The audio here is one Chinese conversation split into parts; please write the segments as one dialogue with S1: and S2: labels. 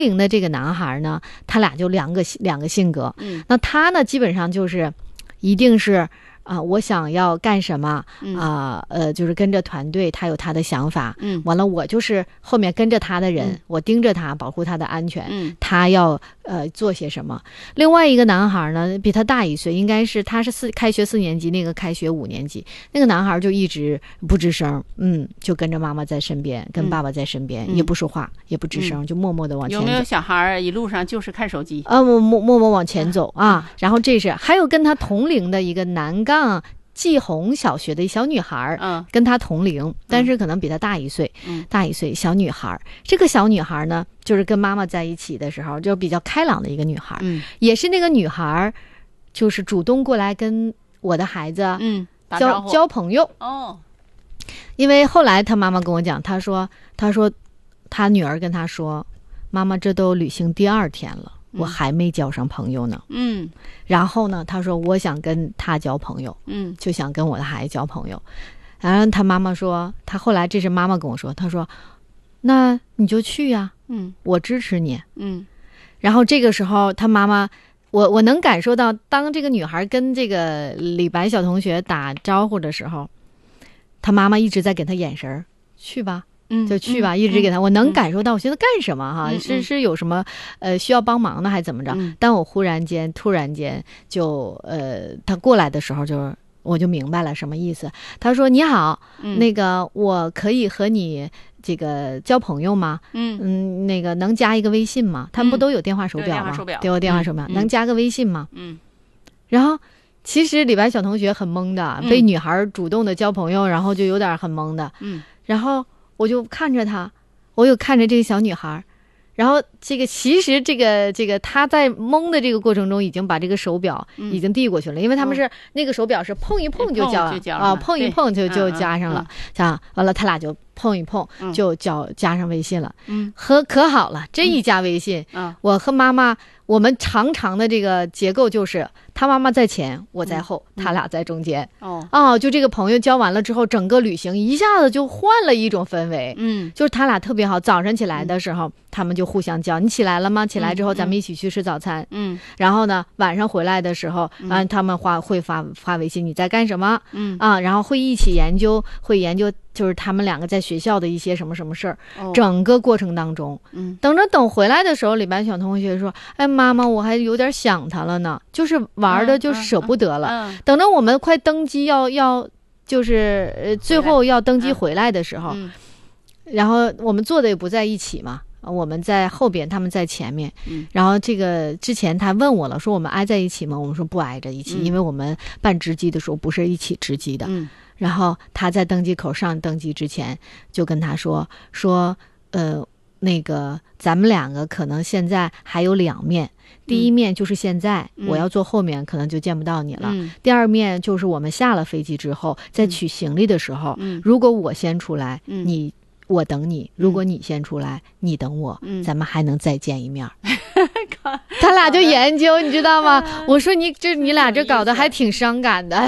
S1: 龄的这个男孩呢，他俩就两个性格。那他呢，基本上就是一定是我想要干什么就是跟着团队，他有他的想法。完了我就是后面跟着他的人，我盯着他，保护他的安全。他要做些什么。另外一个男孩呢，比他大1岁，应该是他是开学4年级，那个开学5年级。那个男孩就一直不吱声，就跟着妈妈在身边，跟爸爸在身边，也不说话，也不吱声，就默默的往前走。
S2: 有没有小孩一路上就是看手机？
S1: 默默往前走啊。然后这是还有跟他同龄的一个南杠季红小学的小女孩，跟她同龄，但是可能比她大1岁，大1岁小女孩。这个小女孩呢，就是跟妈妈在一起的时候，就比较开朗的一个女孩，也是那个女孩，就是主动过来跟我的孩子，交朋友。因为后来她妈妈跟我讲，她说她女儿跟她说，妈妈这都旅行第2天了。我还没交上朋友呢。然后呢，他说我想跟他交朋友，就想跟我的孩子交朋友。然后他妈妈说，他后来这是妈妈跟我说，他说那你就去呀，我支持你。然后这个时候他妈妈，我能感受到，当这个女孩跟这个李白小同学打招呼的时候，他妈妈一直在给他眼神，去吧。就去吧，一直给他，我能感受到，我觉得干什么哈？是有什么需要帮忙的，还怎么着？但我突然间就他过来的时候，我就明白了什么意思。他说：“你好，那个我可以和你这个交朋友吗？那个能加一个微信吗？他们不都有电话手表吗？对，有电话手表，能加个微信吗？然后。”其实李白小同学很懵的，被女孩主动的交朋友，然后就有点很懵的。然后我就看着他，我有看着这个小女孩，然后其实这个他在懵的这个过程中，已经把这个手表已经递过去了，因为他们是那个手表是碰一碰就交碰一碰就加上了，完了他俩就碰一碰就加上微信了。可好了，这一加微信，我和妈妈我们常的这个结构就是他妈妈在前，我在后，他俩在中间。就这个朋友交完了之后，整个旅行一下子就换了一种氛围。就是他俩特别好，早上起来的时候，他们就互相叫，你起来了吗？起来之后咱们一起去吃早餐。然后呢，晚上回来的时候，他们会发微信，你在干什么？然后会一起研究，就是他们两个在学校的一些什么事儿。整个过程当中，等回来的时候，李白小同学说：“哎，妈妈，我还有点想他了呢，就是玩的就舍不得了。等着我们快登机要就是最后要登机回来的时候，然后我们坐的也不在一起嘛。”我们在后边，他们在前面。然后这个之前他问我了，说我们挨在一起吗？我们说不挨着一起，因为我们办值机的时候不是一起值机的。然后他在登机口上登机之前，就跟他说那个咱们两个可能现在还有2面，第一面就是现在我要坐后面，可能就见不到你了。第2面就是我们下了飞机之后，在取行李的时候，如果我先出来，我等你，如果你先出来，你等我，咱们还能再见一面。他俩就研究，你知道吗？我说你俩这搞得还挺伤感的。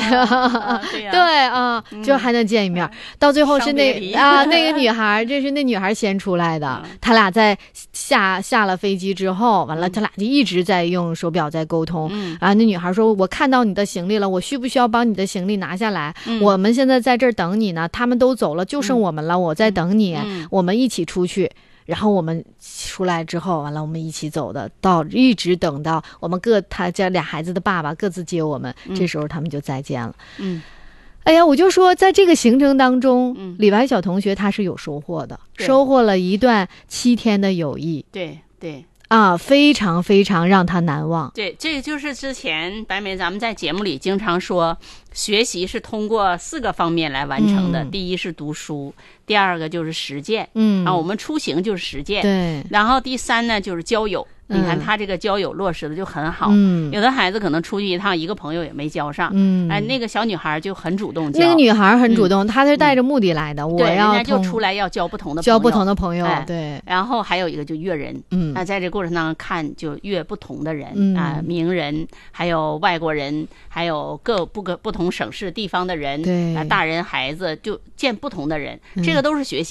S1: 对就还能见一面。到最后是那个女孩，这是那女孩先出来的。他俩在下了飞机之后，完了他俩就一直在用手表在沟通。那女孩说：“我看到你的行李了，我需不需要帮你的行李拿下来？我们现在在这儿等你呢，他们都走了，就剩我们了，我在等你。我们一起出去。”然后我们出来之后，完了我们一起走的，一直等到我们他家俩孩子的爸爸各自接我们，这时候他们就再见了。哎呀，我就说在这个行程当中，李白小同学他是有收获的，收获了一段7天的友谊。
S2: 对
S1: 非常非常让他难忘。
S2: 对，这个就是之前白梅咱们在节目里经常说，学习是通过4个方面来完成的。第一是读书，第2个就是实践。我们出行就是实践。
S1: 对，
S2: 然后第3呢就是交友。你看他这个交友落实的就很好。有的孩子可能出去一趟，一个朋友也没交上。那个小女孩就很主动交。那
S1: 个女孩很主动，她是带着目的来的。我要
S2: 人家就出来要交不同
S1: 的朋友。对。
S2: 然后还有一个就阅人。在这过程当中看就阅不同的人名人，还有外国人，还有不同省市地方的人。对。大人孩子就见不同的人，这个都是学习。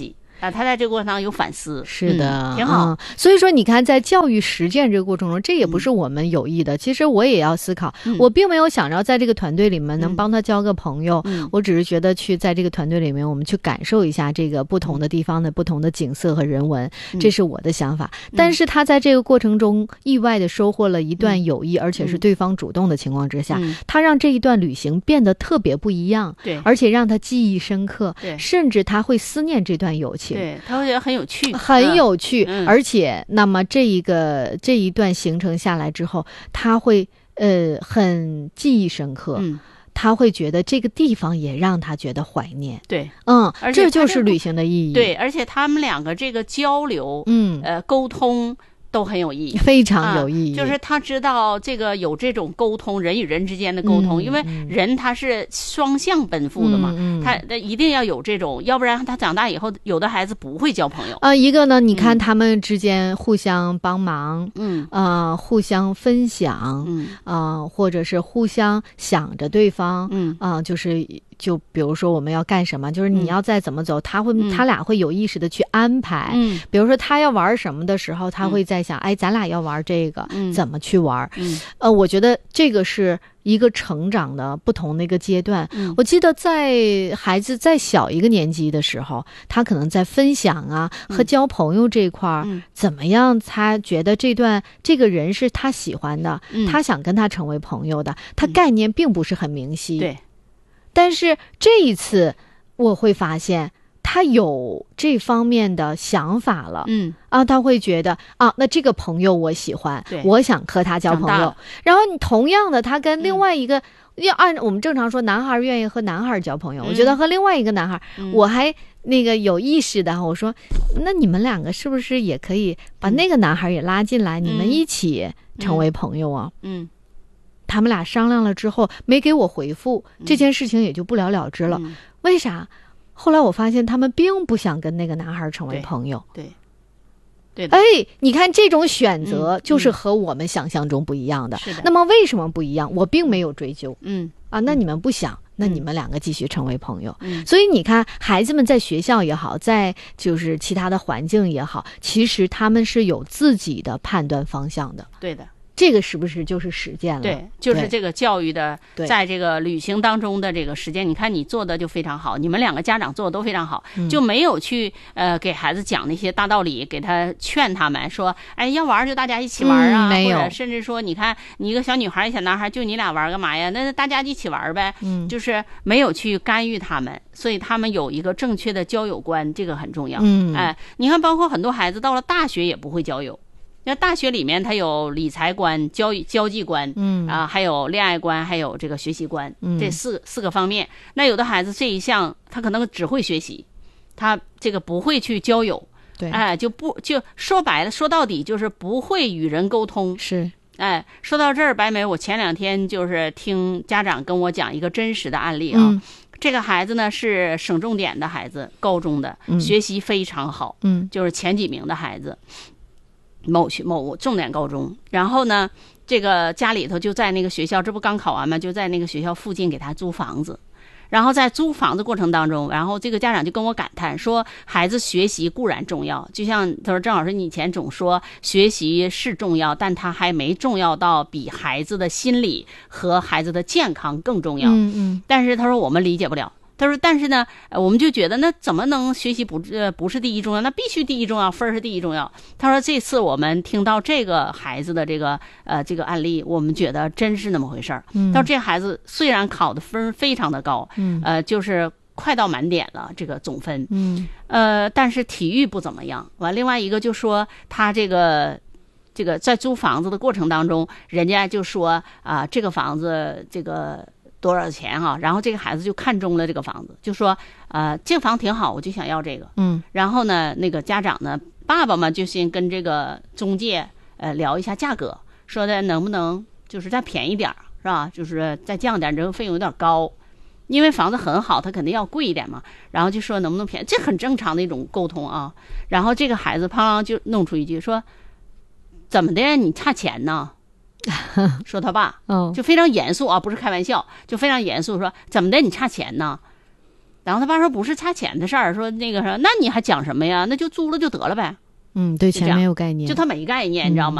S2: 他在这个过程当中有反思，
S1: 是的，
S2: 挺好。
S1: 所以说你看，在教育实践这个过程中，这也不是我们有意的。其实我也要思考，我并没有想着在这个团队里面能帮他交个朋友，我只是觉得去在这个团队里面，我们去感受一下这个不同的地方的不同的景色和人文，这是我的想法。但是他在这个过程中意外的收获了一段友谊，而且是对方主动的情况之下，他让这一段旅行变得特别不一样，
S2: 对，
S1: 而且让他记忆深刻，
S2: 对，
S1: 甚至他会思念这段友情，
S2: 对，他会觉得很有趣，
S1: 很有趣，而且那么这一段行程下来之后，他会很记忆深刻，他会觉得这个地方也让他觉得怀念，
S2: 对，
S1: 而且这就是旅行的意义，
S2: 对，而且他们两个这个交流，沟通都很有意义，
S1: 非常有意义，
S2: 就是他知道这个有这种沟通，人与人之间的沟通，因为人他是双向奔赴的嘛，他一定要有这种，要不然他长大以后，有的孩子不会交朋友
S1: 一个呢，你看他们之间互相帮忙，互相分享，或者是互相想着对方，就比如说我们要干什么，就是你要再怎么走，他俩会有意识的去安排。比如说他要玩什么的时候，他会在想，哎，咱俩要玩这个，怎么去玩？我觉得这个是一个成长的不同的一个阶段。我记得在孩子再小一个年级的时候，他可能在分享啊和交朋友这一块怎么样，他觉得这个人是他喜欢的，他想跟他成为朋友的，他概念并不是很明晰。
S2: 对。
S1: 但是这一次我会发现他有这方面的想法了，他会觉得那这个朋友我喜欢，我想和他交朋友。然后同样的，他跟另外一个，要按我们正常说，男孩愿意和男孩交朋友，我觉得和另外一个男孩，我还那个有意识的，我说，那你们两个是不是也可以把那个男孩也拉进来，你们一起成为朋友啊？他们俩商量了之后没给我回复，这件事情也就不了了之了。为啥？后来我发现他们并不想跟那个男孩成为朋友。
S2: 对，
S1: 你看这种选择就是和我们想象中不一样的。那么为什么不一样？我并没有追究。那你们不想，那你们两个继续成为朋友。所以你看，孩子们在学校也好，在就是其他的环境也好，其实他们是有自己的判断方向的。
S2: 对的。
S1: 这个是不是就是实践了？
S2: 对，就是这个教育的，在这个旅行当中的这个实践，你看你做的就非常好，你们两个家长做的都非常好，就没有去给孩子讲那些大道理，给他劝他们说，哎，要玩就大家一起玩啊，
S1: 没有，
S2: 或者甚至说，你看你一个小女孩一小男孩，就你俩玩干嘛呀？那大家一起玩呗，就是没有去干预他们，所以他们有一个正确的交友观，这个很重要。你看，包括很多孩子到了大学也不会交友。那大学里面，它有理财观、交际观，还有恋爱观，还有这个学习观，这四个方面。那有的孩子这一项，他可能只会学习，他这个不会去交友，就说白了，说到底就是不会与人沟通。
S1: 是，
S2: 说到这儿，白梅，我前2天就是听家长跟我讲一个真实的案例啊。这个孩子呢是省重点的孩子，高中的，学习非常好，就是前几名的孩子。某重点高中，然后呢，这个家里头就在那个学校，这不刚考完吗？就在那个学校附近给他租房子，然后在租房子过程当中，然后这个家长就跟我感叹说，孩子学习固然重要，就像他说郑老师你以前总说学习是重要，但他还没重要到比孩子的心理和孩子的健康更重要。但是他说我们理解不了。他说但是呢我们就觉得那怎么能学习不是第一重要，那必须第一重要，分是第一重要。他说这次我们听到这个孩子的这个案例，我们觉得真是那么回事儿。他说这孩子虽然考的分非常的高，就是快到满点了这个总分，但是体育不怎么样。完另外一个就说他这个在租房子的过程当中，人家就说这个房子这个多少钱哈？然后这个孩子就看中了这个房子，就说这个房挺好，我就想要这个。然后呢，那个家长呢，爸爸嘛就先跟这个中介聊一下价格，说的能不能就是再便宜点是吧？就是再降点，这个费用有点高，因为房子很好，他肯定要贵一点嘛。然后就说能不能便宜，这很正常的一种沟通啊。然后这个孩子砰就弄出一句说，怎么的？你差钱呢？说他爸就非常严肃啊，不是开玩笑，就非常严肃说怎么的你差钱呢？ 然后他爸说不是差钱的事儿，说那个啥，那你还讲什么呀？那就租了就得了呗。
S1: 对钱没有概念，
S2: 就他没概念，你知道吗？